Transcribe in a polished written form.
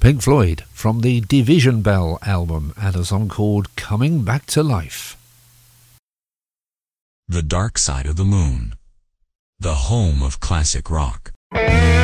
Pink Floyd from the Division Bell album and a song called Coming Back to Life. The Dark Side of the Moon, the home of classic rock.